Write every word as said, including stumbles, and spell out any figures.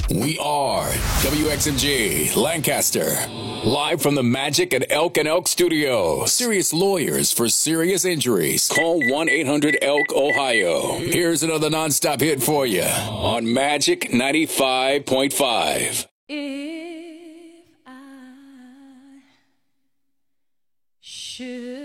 We are W X M G Lancaster, live from the Magic at Elk and Elk Studio. Serious lawyers for serious injuries. Call one eight hundred elk ohio. Here's another nonstop hit for you on Magic ninety-five point five. If I should